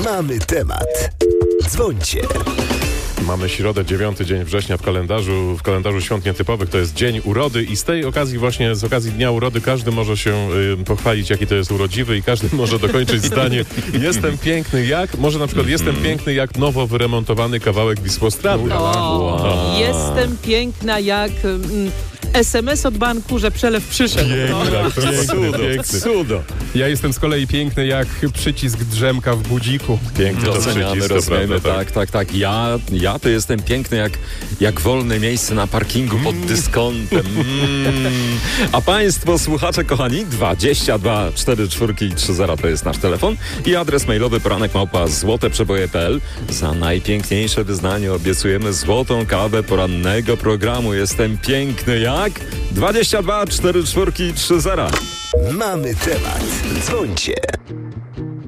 Mamy temat. Dzwońcie. Mamy środę, 9 dzień września w kalendarzu świąt nietypowych. To jest dzień urody i z tej okazji, właśnie z okazji Dnia Urody, każdy może się pochwalić, jaki to jest urodziwy i każdy może dokończyć zdanie: jestem piękny jak, może na przykład jestem piękny jak nowo wyremontowany kawałek Wisłostrady. Jestem piękna jak SMS od banku, że przelew przyszedł. Cudo. Ja jestem z kolei piękny jak przycisk drzemka w budziku. Piękny to Doceniamy, przycisk, to rozumiemy, prawda, tak. Ja to jestem piękny jak wolne miejsce na parkingu pod dyskontem. A państwo, słuchacze kochani, 22 44 30 to jest nasz telefon i adres mailowy poranek@złoteprzeboje.pl. Za najpiękniejsze wyznanie obiecujemy złotą kawę porannego programu. Jestem piękny jak 22 44 30. Mamy temat. Dzwońcie.